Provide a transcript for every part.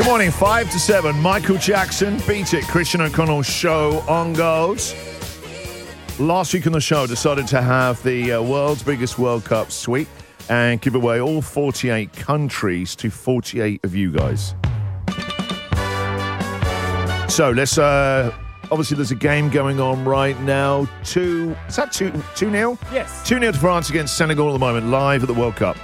Good morning, 5 to 7. Michael Jackson, Beat It, Christian O'Connell show on gold. Last week on the show, decided to have the world's biggest World Cup sweep and give away all 48 countries to 48 of you guys. So let's, obviously there's a game going on right now. Is that 2-0? Yes. 2-0 to France against Senegal at the moment, live at the World Cup.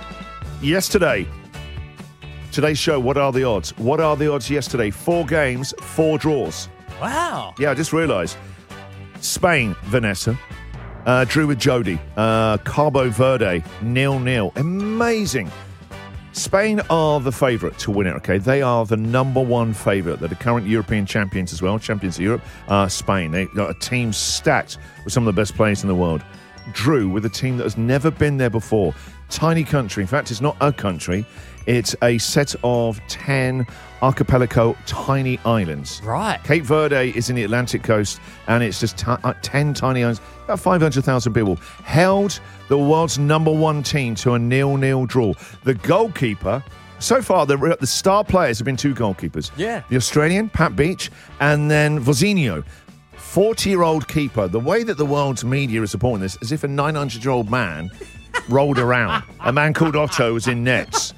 Today's show, what are the odds? What are the odds yesterday? 4 games, 4 draws. Wow. Yeah, I just realised. Spain, Vanessa, drew with Jody. Cabo Verde, 0-0. Amazing. Spain are the favourite to win it, okay? They are the number one favourite. They're the current European champions as well, champions of Europe. Spain, they've got a team stacked with some of the best players in the world. Drew with a team that has never been there before. Tiny country. In fact, it's not a country. It's a set of 10 archipelago tiny islands. Right. Cape Verde is in the Atlantic coast, and it's just 10 tiny islands, about 500,000 people. Held the world's number one team to a 0-0 draw. The goalkeeper, so far, the star players have been 2 goalkeepers. Yeah. The Australian, Pat Beach, and then Vozinho. 40-year-old keeper. The way that the world's media is supporting this is if a 900-year-old man rolled around. A man called Otto was in nets.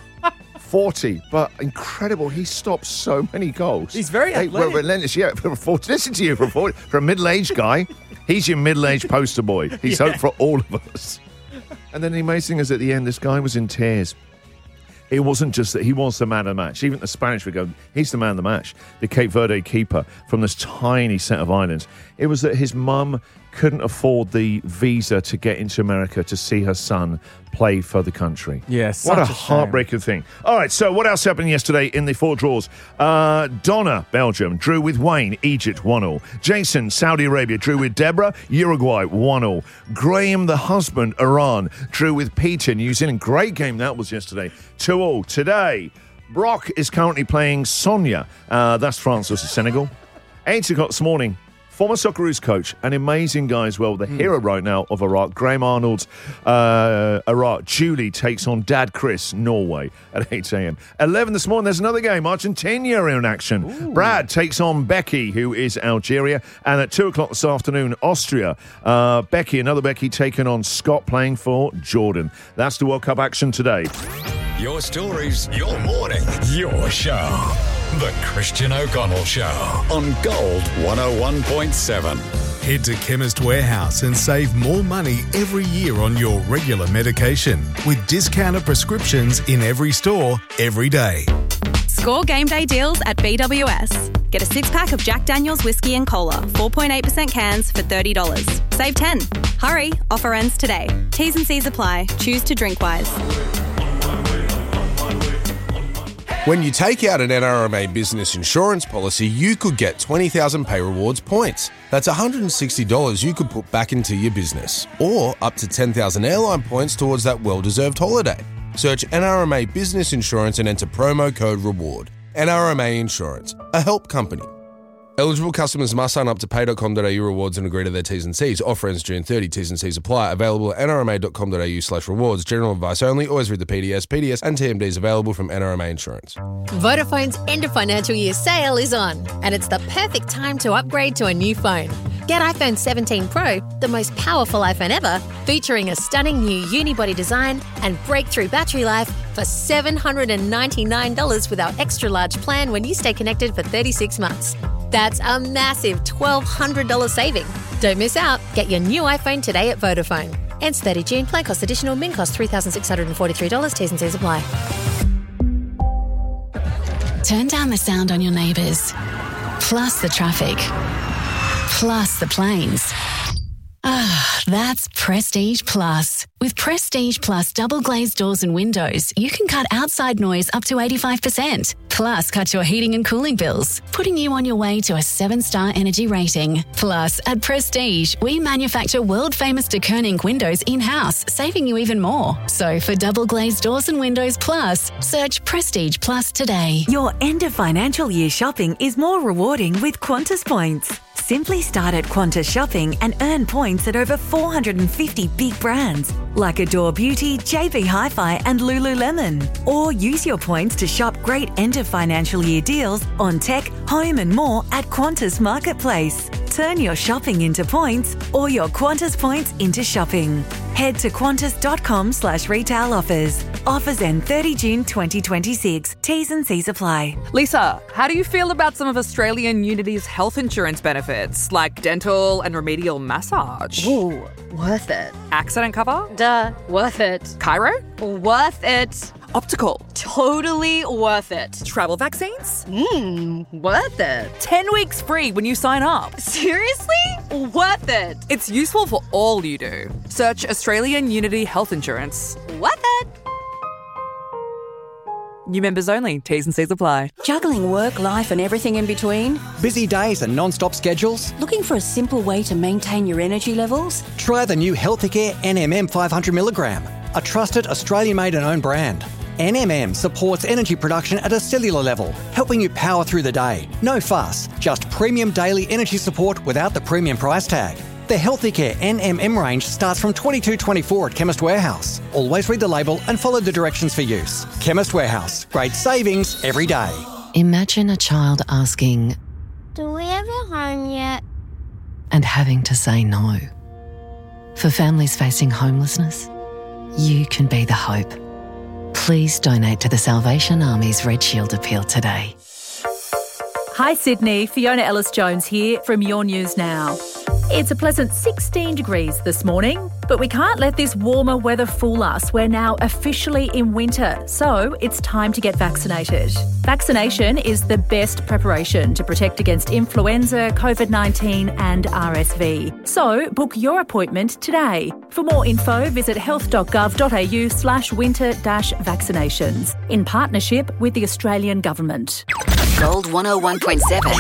40, but incredible. He stopped so many goals. He's very athletic. Relentless, yeah. Listen to you, for a middle-aged guy, he's your middle-aged poster boy. He's hope for all of us. And then the amazing thing is at the end, this guy was in tears. It wasn't just that he was the man of the match. Even the Spanish would go, he's the man of the match. The Cape Verde keeper from this tiny set of islands. It was that his mum couldn't afford the visa to get into America to see her son play for the country. Yes. What a heartbreaking thing. All right, so what else happened yesterday in the 4 draws? Donna, Belgium, drew with Wayne, Egypt, 1-0. Jason, Saudi Arabia, drew with Deborah, Uruguay, 1-0. Graham, the husband, Iran, drew with Peter, New Zealand. Great game that was yesterday. 2-2. Today, Brock is currently playing Sonia. That's France versus Senegal. 8 o'clock this morning. Former Socceroos coach, an amazing guy as well, the hero right now of Iraq, Graham Arnold's Iraq. Julie takes on Dad Chris, Norway, at 8 a.m. 11 this morning, there's another game, Argentina in action. Ooh. Brad takes on Becky, who is Algeria. And at 2 o'clock this afternoon, Austria. Another Becky taking on Scott, playing for Jordan. That's the World Cup action today. Your stories, your morning, your show. The Christian O'Connell Show on Gold 101.7. Head to Chemist Warehouse and save more money every year on your regular medication with discounted prescriptions in every store, every day. Score game day deals at BWS. Get a 6-pack of Jack Daniel's Whiskey and Cola, 4.8% cans for $30. Save 10. Hurry, offer ends today. T's and C's apply. Choose to drink wise. When you take out an NRMA business insurance policy, you could get 20,000 Pay Rewards points. That's $160 you could put back into your business. Or up to 10,000 airline points towards that well-deserved holiday. Search NRMA Business Insurance and enter promo code REWARD. NRMA Insurance, a help company. Eligible customers must sign up to pay.com.au rewards and agree to their T's and C's. Offer ends June 30. T's and C's apply. Available at nrma.com.au/rewards. General advice only. Always read the PDS. PDS and TMDs available from NRMA Insurance. Vodafone's end of financial year sale is on, and it's the perfect time to upgrade to a new phone. Get iPhone 17 Pro, the most powerful iPhone ever, featuring a stunning new unibody design and breakthrough battery life for $799 with our extra large plan when you stay connected for 36 months. That's a massive $1,200 saving. Don't miss out. Get your new iPhone today at Vodafone. Ends 30 June. Plan cost additional. Min cost $3,643. T's and C's apply. Turn down the sound on your neighbours. Plus the traffic. Plus the planes. That's Prestige Plus. With Prestige Plus double glazed doors and windows, you can cut outside noise up to 85%. Plus, cut your heating and cooling bills, putting you on your way to a 7-star energy rating. Plus, at Prestige, we manufacture world-famous de Koning windows in-house, saving you even more. So, for double glazed doors and windows plus, search Prestige Plus today. Your end of financial year shopping is more rewarding with Qantas points. Simply start at Qantas Shopping and earn points at over 450 big brands like Adore Beauty, JB Hi-Fi and Lululemon. Or use your points to shop great end of financial year deals on tech, home and more at Qantas Marketplace. Turn your shopping into points or your Qantas points into shopping. Head to qantas.com/retail offers. Offers end 30 June 2026. T's and C's apply. Lisa, how do you feel about some of Australian Unity's health insurance benefits, like dental and remedial massage? Ooh, worth it. Accident cover? Duh, worth it. Chiro? Worth it. Optical? Totally worth it. Travel vaccines? Worth it. 10 weeks free when you sign up. Seriously? Worth it. It's useful for all you do. Search Australian Unity Health Insurance. Worth it. New members only. T's and C's apply. Juggling work, life and everything in between? Busy days and non-stop schedules? Looking for a simple way to maintain your energy levels? Try the new Healthicare NMM 500mg, a trusted Australian-made and owned brand. NMM supports energy production at a cellular level, helping you power through the day. No fuss, just premium daily energy support without the premium price tag. The Healthicare NMM range starts from $22.24 at Chemist Warehouse. Always read the label and follow the directions for use. Chemist Warehouse, great savings every day. Imagine a child asking, "Do we have a home yet?" and having to say no. For families facing homelessness, you can be the hope. Please donate to the Salvation Army's Red Shield appeal today. Hi Sydney, Fiona Ellis-Jones here from Your News Now. It's a pleasant 16 degrees this morning, but we can't let this warmer weather fool us. We're now officially in winter, so it's time to get vaccinated. Vaccination is the best preparation to protect against influenza, COVID-19 and RSV. So book your appointment today. For more info, visit health.gov.au/winter-vaccinations in partnership with the Australian Government. Gold 101.7.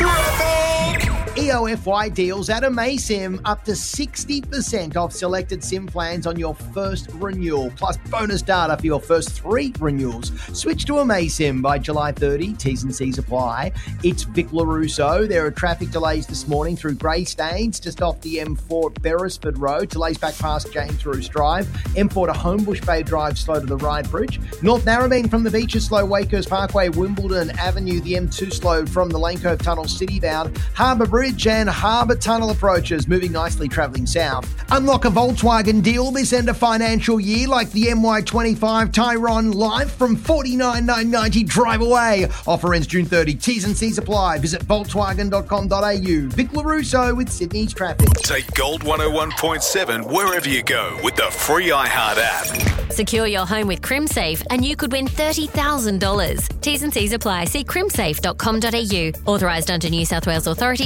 EOFY deals at AmazSIM up to 60% off selected SIM plans on your first renewal, plus bonus data for your first 3 renewals. Switch to AmazSIM by July 30. T's and C's apply. It's Vic LaRusso. There are traffic delays this morning through Greystanes, just off the M4 at Beresford Road. Delays back past James Roos Drive. M4 to Homebush Bay Drive, slow to the Ryde Bridge. North Narrabeen from the beaches, slow Wakehurst Parkway, Wimbledon Avenue. The M2 slowed from the Lane Cove Tunnel, city-bound. Harbour Bridge and Harbour Tunnel approaches, moving nicely travelling south. Unlock a Volkswagen deal this end of financial year, like the MY25 Tyrone Live from $49,990 drive away. Offer ends June 30. T's and C's apply. Visit volkswagen.com.au. Vic LaRusso with Sydney's traffic. Take Gold 101.7 wherever you go with the free iHeart app. Secure your home with CrimSafe and you could win $30,000. T's and C's apply. See crimsafe.com.au. Authorised under New South Wales Authority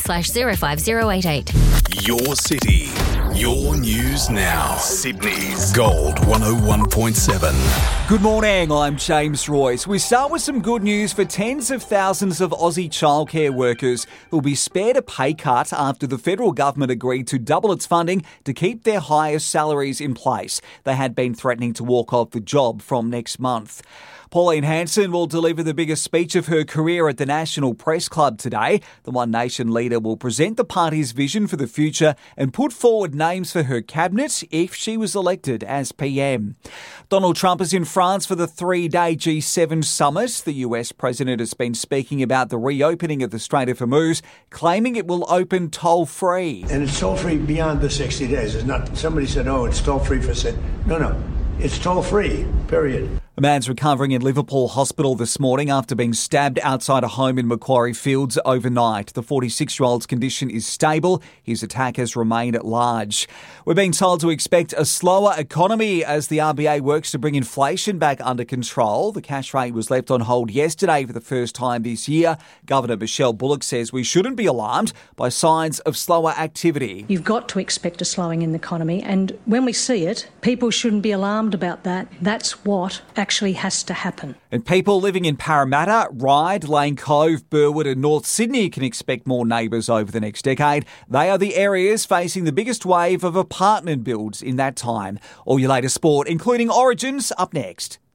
TP/05088. Your city, your news now. Sydney's Gold 101.7. Good morning, I'm James Royce. We start with some good news for tens of thousands of Aussie childcare workers who will be spared a pay cut after the federal government agreed to double its funding to keep their highest salaries in place. They had been threatening to walk off the job from next month. Pauline Hanson will deliver the biggest speech of her career at the National Press Club today. The One Nation leader will present the party's vision for the future and put forward names for her cabinet if she was elected as PM. Donald Trump is in France for the 3-day G7 summit. The US president has been speaking about the reopening of the Strait of Hormuz, claiming it will open toll-free. And it's toll-free beyond the 60 days. It's not, somebody said, oh, it's toll-free for... No. It's toll-free, period. A man's recovering in Liverpool Hospital this morning after being stabbed outside a home in Macquarie Fields overnight. The 46-year-old's condition is stable. His attackers remain at large. We're being told to expect a slower economy as the RBA works to bring inflation back under control. The cash rate was left on hold yesterday for the first time this year. Governor Michelle Bullock says we shouldn't be alarmed by signs of slower activity. You've got to expect a slowing in the economy, and when we see it, people shouldn't be alarmed about that. That's what actually has to happen. And people living in Parramatta, Ryde, Lane Cove, Burwood and North Sydney can expect more neighbours over the next decade. They are the areas facing the biggest wave of apartment builds in that time. All your latest sport, including Origins, up next.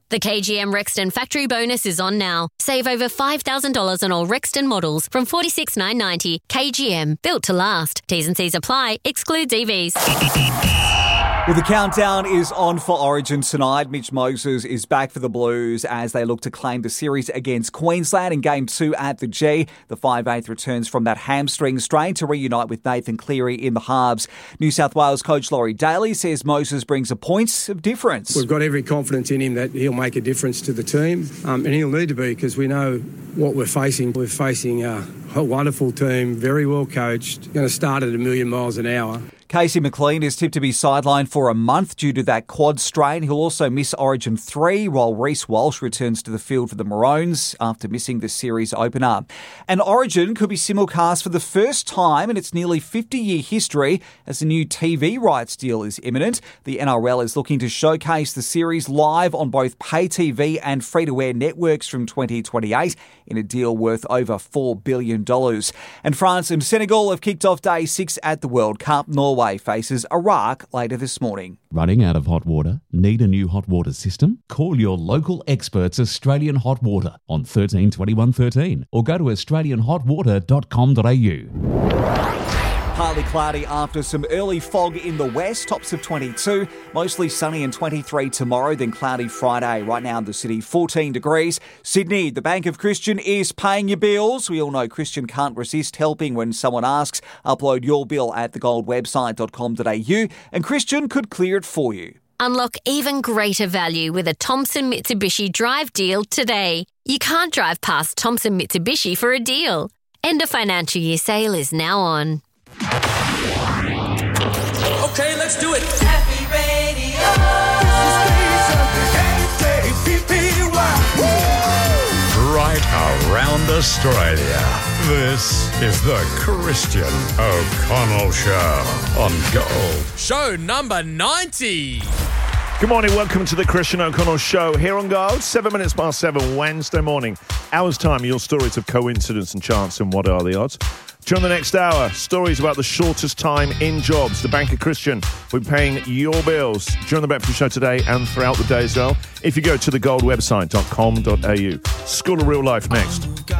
The KGM Rexton factory bonus is on now. Save over $5,000 on all Rexton models from $46,990. KGM, built to last. T's and C's apply. Excludes EVs. Well, the countdown is on for Origin tonight. Mitch Moses is back for the Blues as they look to claim the series against Queensland in Game 2 at the G. The 5'8" returns from that hamstring strain to reunite with Nathan Cleary in the halves. New South Wales coach Laurie Daly says Moses brings a point of difference. We've got every confidence in him that he'll make a difference to the team, and he'll need to be because we know what we're facing. We're facing a wonderful team, very well coached, going to start at 1,000,000 miles an hour. Casey McLean is tipped to be sidelined for a month due to that quad strain. He'll also miss Origin 3, while Reece Walsh returns to the field for the Maroons after missing the series opener. And Origin could be simulcast for the first time in its nearly 50-year history as a new TV rights deal is imminent. The NRL is looking to showcase the series live on both pay TV and free-to-air networks from 2028 in a deal worth over $4 billion. And France and Senegal have kicked off Day 6 at the World Cup. Norway faces Iraq later this morning. Running out of hot water? Need a new hot water system? Call your local experts Australian Hot Water on 13 21 13 or go to australianhotwater.com.au. Partly cloudy after some early fog in the west, tops of 22. Mostly sunny and 23 tomorrow, then cloudy Friday. Right now in the city, 14 degrees. Sydney, the Bank of Christian is paying your bills. We all know Christian can't resist helping when someone asks. Upload your bill at thegoldwebsite.com.au and Christian could clear it for you. Unlock even greater value with a Thompson Mitsubishi Drive deal today. You can't drive past Thompson Mitsubishi for a deal. End of financial year sale is now on. Okay, let's do it. Happy Radio. Right around Australia. This is the Christian O'Connell Show on Gold. Show number 90. Good morning, welcome to the Christian O'Connell Show here on Gold. 7 minutes past 7, Wednesday morning. Hour's time, your stories of coincidence and chance and what are the odds. During the next hour, stories about the shortest time in jobs. The Bank of Christian will be paying your bills during the breakfast show today and throughout the day as well. If you go to thegoldwebsite.com.au. School of Real Life next.